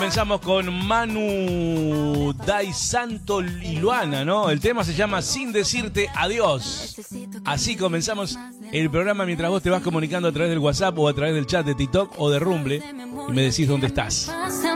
Comenzamos con Manu Dai Santo y Luana, ¿no? El tema se llama Sin Decirte Adiós. Así comenzamos el programa mientras vos te vas comunicando a través del WhatsApp o a través del chat de TikTok o de Rumble y me decís dónde estás.